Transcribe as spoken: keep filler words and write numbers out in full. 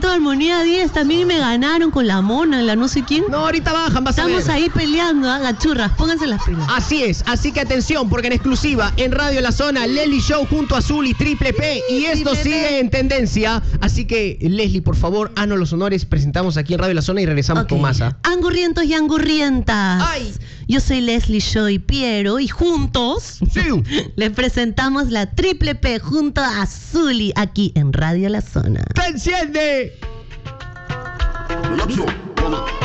Reto Armonía diez también me ganaron con la mona, la no sé quién. No, ahorita bajan, vas Estamos a ver. ahí peleando, ¿ah? Gachurras, pónganse las pilas. Así es, así que atención, porque en exclusiva, en Radio La Zona, Leslie Show junto a Zul y Triple P, y esto Triple sigue P. en tendencia. Así que, Leslie, por favor, haznos los honores, presentamos aquí en Radio La Zona y regresamos Ok. con más. ¿ah? Angurrientos y angurrientas. ¡Ay! Yo soy Leslie Show y Piero, y juntos Sí. les presentamos la Triple P junto a Zuli aquí en Radio La Zona. ¡Te enciende! Reacción, toma.